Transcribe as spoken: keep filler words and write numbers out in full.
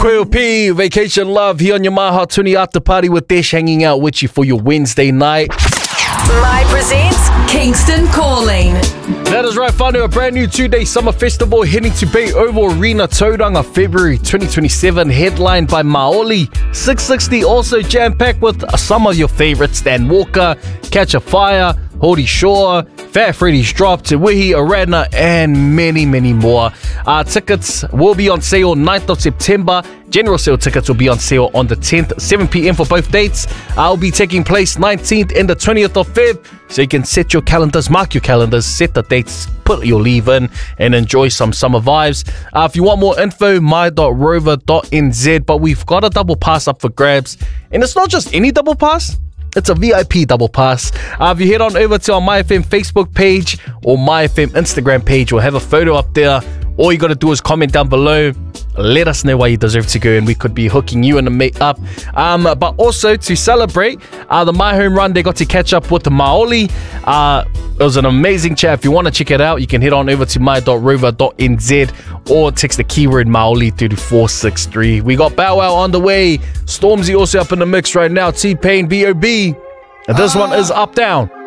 Quail P, Vacation Love here on your My Hot twenty after party with Desh, hanging out with you for your Wednesday night. My presents Kingston Calling. That is right, whānau, a brand new two-day summer festival heading to Bay Oval Arena, Tauranga, February twenty twenty-seven, headlined by Maoli. six sixty also jam-packed with some of your favourites: Dan Walker, Catch a Fire, Hody Shaw, Fat Freddy's Drop, Te Wihi, Aradna, and many, many more. Uh, tickets will be on sale ninth of September. General sale tickets will be on sale on the tenth, seven p.m. for both dates. I'll be taking place nineteenth and the twentieth of Feb, so you can set your calendars, mark your calendars, set the dates, put your leave in, and enjoy some summer vibes. Uh, if you want more info, my dot rover dot n z. But we've got a double pass up for grabs, and it's not just any double pass. It's a V I P double pass. Uh, if you head on over to our MyFM Facebook page or MyFM Instagram page, we'll have a photo up there. All you got to do is comment down below. Let us know why you deserve to go, and we could be hooking you and a mate up. Um, but also to celebrate uh, the My Home Run, they got to catch up with the Maoli. Uh, it was an amazing chat. If you want to check it out, you can head on over to my dot rover dot n z or text the keyword Maoli through to four six three. We got Bow Wow on the way. Stormzy also up in the mix right now. T-Pain, B O B. And this one is Up Down.